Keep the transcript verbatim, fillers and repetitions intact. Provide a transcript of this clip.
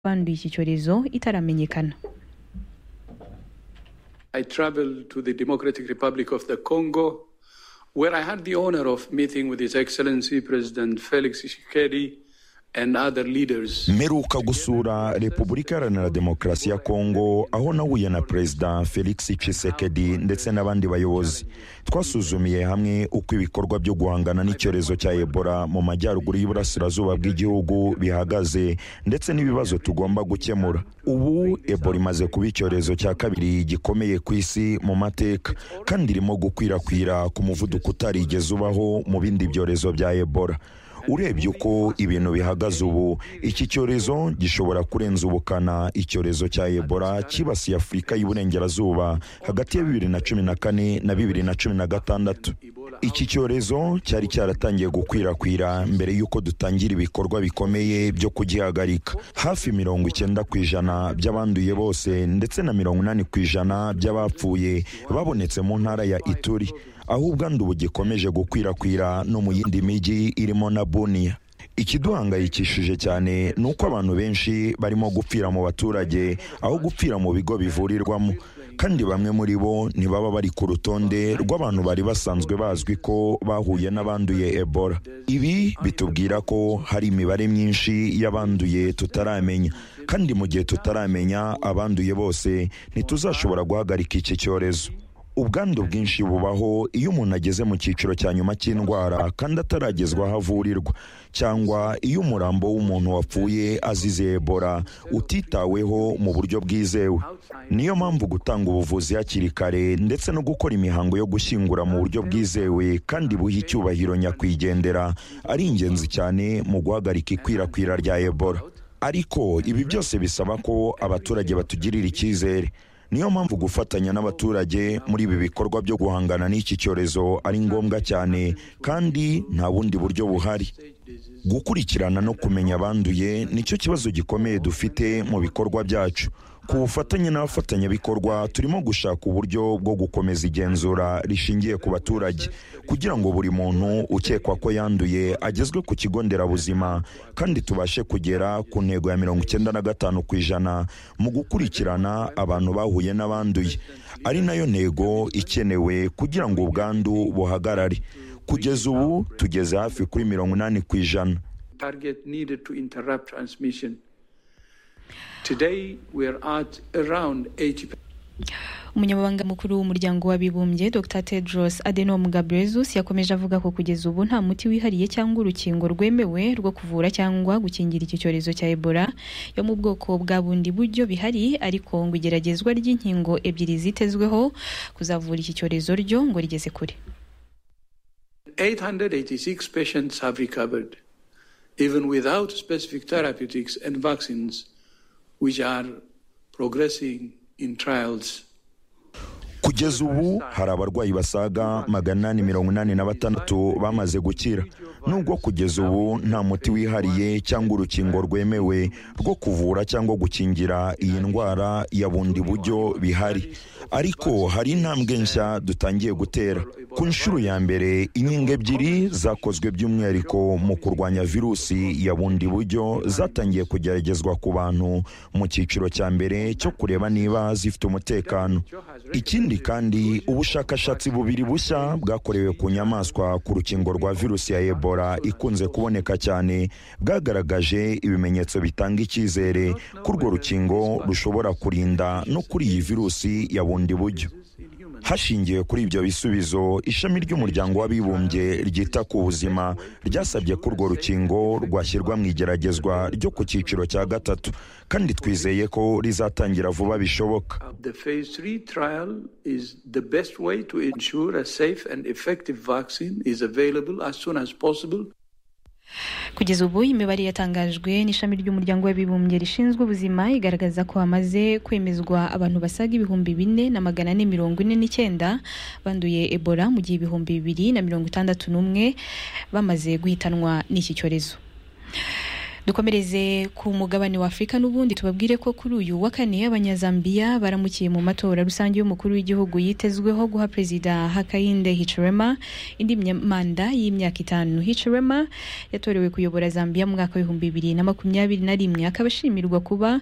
banduye iki cyorezo itaramenyekana. I traveled to the Democratic Republic of the Congo, where I had the honor of meeting with His Excellency President Felix Tshisekedi and other leaders. Meruka gusura Repubulika Iharanira Demokarasi ya Kongo, aho nahuye na President Felix Tshisekedi ndetse n'abandi bayobozi. Twasuzumiye hamwe uko ibikorwa byo guhangana n'icyorezo cya Ebola mu majyaruguru y'Iburasirazuba bw'igihugu bihagaze ndetse n'ibibazo tugomba gukemura. Ubu Ebola imaze kuba icyorezo cya kabiri gikomeye ku isi mu mateka kandi irimo gukwirakwira ku muvuduko utarigeze ubaho mu bindi byorezo bya Ebola. Urebye uko ibintu bihagaze ubu, iki cyorezo gishobora kurenza ubukana icyorezo cya Ebola kibasiye Afurika y'Iburengerazuba hagati ya bibiri na cumi na kane na bibiri na cumi na gatandatu. Iki cyorezo cyari cyaratangiye gukwirakwira mbere y'uko dutangira ibikorwa bikomeye byo kugihagarika. Hafi mirongo icyenda ku ijana by'abanduye bose ndetse na mirongo inani ku ijana by'abapfuye babonetse mu ntara ya Ituri, aho ubwandu bugikomeje gukwirakwira no mu yindi miji irimo na Bunia. Ikiduhangayikishije cyane nuko abantu benshi barimo gupfira mu baturage aho gupfira mu bigo bivurirwamo, kandi bamwe muri bo ntibaba bari ku rutonde rw'abantu bari basanzwe bazwi ko bahuye n'abanduye Ebola. Ibi bitubwira ko hari imibare myinshi y'abanduye tutaramenya, kandi mu gihe tutaramenya abanduye bose ntituzashobora guhagarika iki cyorezo. Ubwandu bwinshi bubaho iyo umuntu ageze mu cyiciro cya nyuma cy'indwara kandi ataragezwa aho avurirwa, cyangwa iyo umurambo w'umuntu wapfuye azize Ebola utitaweho mu buryo bwizewe. Niyo mpamvu gutanga ubuvuzi hakiri kare ndetse no gukora imihango yo gushyingura mu buryo bwizewe kandi buha icyubahiro nyakwigendera ari ingenzi cyane mu guhagarika ikwirakwira rya Ebola. Ariko ibi byose bisaba ko abaturage batugirira icyizere. Niyo mpamvu gufatanya n'abaturage muri ibi bikorwa byo guhangana n'iki cyorezo ari ngombwa cyane, kandi nta bundi buryo buhari. Gukurikirana no kumenya abanduye nicyo kibazo gikomeye dufite mu bikorwa byacu. Ku bufatanye n'abafatanyabikorwa turimo gushaka uburyo bwo gukomeza igenzura rishingiye ku baturage kugira ngo buri muntu ukekwa ko yanduye agezwe ku kigo nderabuzima, kandi tubashe kugera ku ntego ya mirongo icyenda na gatanu ku ijana mu gukurikirana abantu bahuye n'abanduye, ari nayo ntego ikenewe kugira ngo ubwandu buhagarare. Kugeza ubu tugeze hafi kuri mirongo inani ku ijana. Target needed to interrupt transmission. Today we are at around eighty percent. Umunyamabanga mukuru w'umuryango w'abibumbye Doctor Tedros Adhanom Ghebreyesus yakomeje avuga ko kugeza ubu nta muti wihariye cyangwa urukingo rwemewe rwo kuvura cyangwa gukingira iki cyorezo cya Ebola yo mu bwoko bwa bundi buryo bihari, ariko ngo igeragezwa ry'inkingo ebyiri zitezweho kuzavura iki cyorezo ryo ngo rigeze kure. eight hundred eighty-six patients have recovered, even without specific therapeutics and vaccines, which are progressing in trials. Kugeza ubu hari abarwayi basaga magana inani mirongo inani na batandatu bamaze gukira, nubwo kugeza ubu nta muti wihariye cyangwa urukingo rwemewe rwo kuvura cyangwa gukingira iyi ndwara ya bundi buryo bihari, ariko hari intambwe nshya dutangiye gutera. Ku nshuro ya mbere inkingo ebyiri zakozwe by'umwihariko mu kurwanya virusi ya bundi buryo zatangiye kugeragezwa ku bantu mu cyiciro cya mbere cyo kureba niba zifite umutekano. Ikindi kandi ubushakashatsi bubiri bushya bwakorewe ku nyamaswa ku rukingo rwa virusi ya Ebola ikunze kuboneka cyane bwagaragaje ibimenyetso bitanga icyizere ko urwo rukingo rushobora kurinda no kuri iyi virusi ya bundi buryo. Hashingiwe kuri ibyo bisubizo, ishami ry'umuryango w'abibumbye ryita ku buzima ryasabye ko urwo rukingo rwashyirwa mu igeragezwa ryo ku cyiciro cya gatatu, kandi twizeye ko rizatangira vuba bishoboka. The phase three trial is the best way to ensure a safe and effective vaccine is available as soon as possible. Kugeza ubu imibare yatangajwe n'ishami ry'umuryango w'abibumbye rishinzwe ubuzima igaragaza ko hamaze kwemezwa abantu basaga ibihumbi bine na magana ane mirongo ine n'icyenda banduye Ebola, mu gihe ibihumbi bibiri na mirongo itandatu n'umwe bamaze guhitanwa n'iki cyorezo. dukomereze ku mugabane wa Afurika n'ubundi tubabwire ko kuri uyu wa kane abanyazambiya baramukiye mu matora rusange y'umukuru w'igihugu yitezweho guha Perezida Hakainde Hichilema indi manda y'imyaka itanu. Hichilema yatorewe kuyobora Zambia mu mwaka w'ibihumbi bibiri na makumyabiri na rimwe akaba ashimirwa kuba